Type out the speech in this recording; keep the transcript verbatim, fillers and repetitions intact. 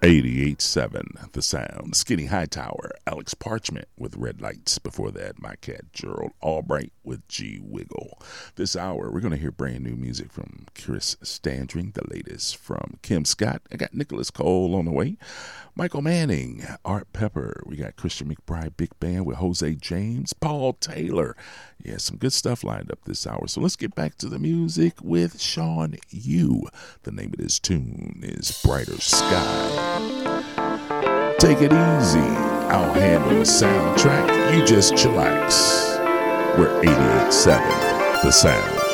eighty-eight point seven The Sound. Skinny Hightower, Alex Parchment with Red Lights. Before that, my cat Gerald Albright with G Wiggle. This hour, we're going to hear brand new music from Chris Standring, the latest from Kim Scott. I got Nicholas Cole on the way. Michael Manning, Art Pepper. We got Christian McBride Big Band with Jose James, Paul Taylor. Yeah, some good stuff lined up this hour. So let's get back to the music with Sean Yu. The name of this tune is Brighter Sky. Take it easy. I'll handle the soundtrack. You just chillax. We're eighty-eight point seven The Sound.